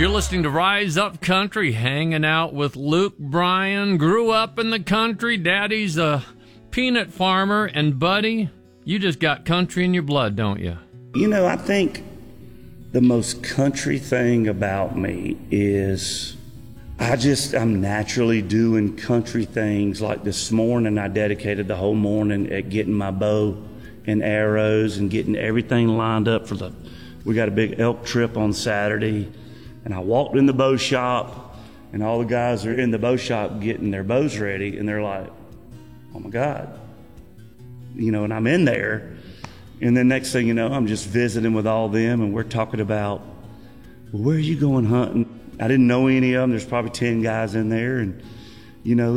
You're listening to Rise Up Country, hanging out with Luke Bryan. Grew up in the country. Daddy's a peanut farmer. And, buddy, you just got country in your blood, don't you? You know, I think the most country thing about me is I'm naturally doing country things. Like this morning, I dedicated the whole morning at getting my bow and arrows and getting everything lined up we got a big elk trip on Saturday. And I walked in the bow shop, and all the guys are in the bow shop getting their bows ready, and they're like, oh my God. You know, and I'm in there, and then next thing you know, I'm just visiting with all them, and we're talking about, well, where are you going hunting? I didn't know any of them. There's probably 10 guys in there, and, you know,